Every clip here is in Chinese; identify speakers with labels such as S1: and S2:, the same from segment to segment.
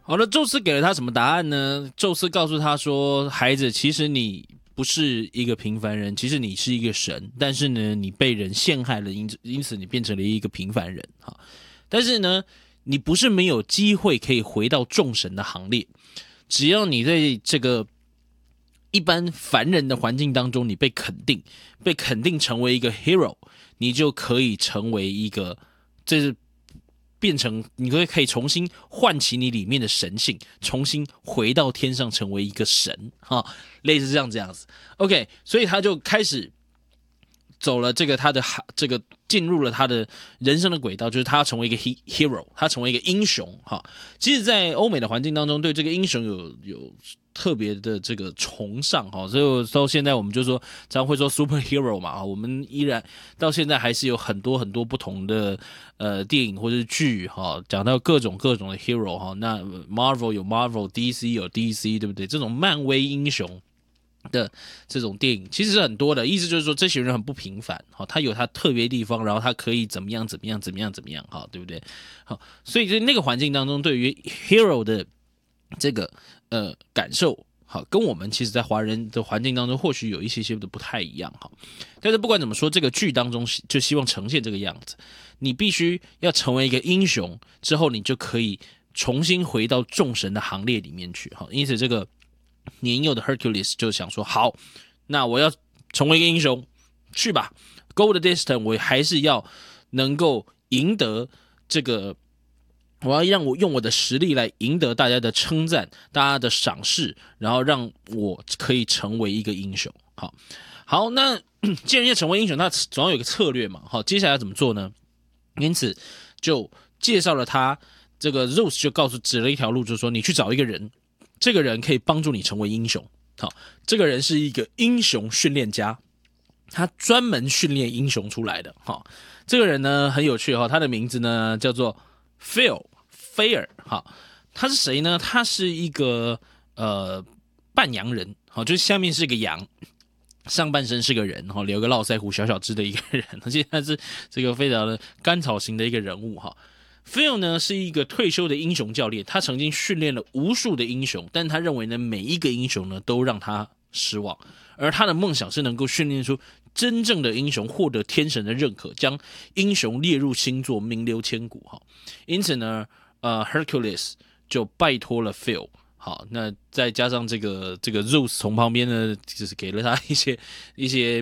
S1: 好了，宙斯给了他什么答案呢？宙斯告诉他说：“孩子，其实你不是一个平凡人，其实你是一个神，但是呢，你被人陷害了，因此你变成了一个平凡人。哈，但是呢，你不是没有机会可以回到众神的行列，只要你在这个一般凡人的环境当中，你被肯定成为一个 hero， 你就可以成为一个，这是变成你可以重新唤起你里面的神性，重新回到天上成为一个神哈，类似这样子。OK， 所以他就开始走了他的这个进入了他的人生的轨道，就是他要成为一个 hero， 他成为一个英雄哈。其实，在欧美的环境当中，对这个英雄有特别的这个崇尚哈，所以到现在我们就说常会说 superhero 嘛，我们依然到现在还是有很多很多不同的电影或者是剧哈，讲到各种的 hero 哈。那 Marvel 有 Marvel，DC 有 DC， 对不对？这种漫威英雄的这种电影其实是很多的，意思就是说这些人很不平凡，他有他特别的地方，然后他可以怎么样，对不对？好，所以在那个环境当中，对于 hero 的这个感受，好，跟我们其实在华人的环境当中或许有一些的不太一样哈。但是不管怎么说，这个剧当中就希望呈现这个样子，你必须要成为一个英雄之后，你就可以重新回到众神的行列里面去哈。因此这个年幼的 Hercules 就想说，好，那我要成为一个英雄，去吧 ，Go the distance， 我还是要能够赢得这个。我要用我的实力来赢得大家的称赞，大家的赏识，然后让我可以成为一个英雄。好，那既然要成为英雄，那总要有个策略嘛。好，接下来要怎么做呢？因此就介绍了他，这个 Zeus 就指了一条路，就是说你去找一个人，这个人可以帮助你成为英雄。好，这个人是一个英雄训练家，他专门训练英雄出来的。好，这个人呢很有趣哈，他的名字呢叫做菲尔，好，他是谁呢？他是一个半羊人，好，就是下面是个羊，上半身是个人，哈，留个络腮胡，小小只的一个人，而且他是这个非常的甘草型的一个人物哈。Phil 呢是一个退休的英雄教练，他曾经训练了无数的英雄，但他认为呢每一个英雄呢都让他失望，而他的梦想是能够训练出真正的英雄，获得天神的认可，将英雄列入星座，名留千古哈。因此呢，Hercules 就拜托了 Phil。好，那再加上这个 Zeus 从旁边呢，就是给了他一些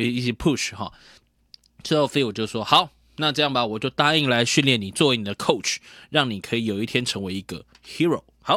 S1: push 哈。之后 Phil 就说好，那这样吧，我就答应来训练你，作为你的 coach， 让你可以有一天成为一个 hero。好。